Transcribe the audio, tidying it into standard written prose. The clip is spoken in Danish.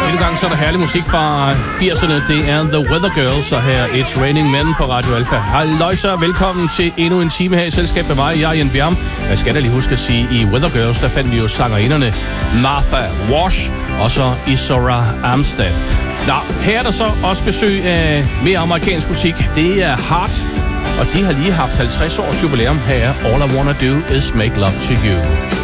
Endnu gang så er der herlig musik fra 80'erne. Det er The Weather Girls, og her It's Raining Men på Radio Alpha. Halløjsa, velkommen til endnu en time her i selskab med mig. Jeg er Jan Bjerm. Jeg skal da lige huske at sige, i Weather Girls, der fandt vi jo sangerinderne Martha Wash og så Isora Amstead. Nå, her er der så også besøg af mere amerikansk musik. Det er Heart, og de har lige haft 50 års jubilæum. Her er All I Wanna Do Is Make Love To You.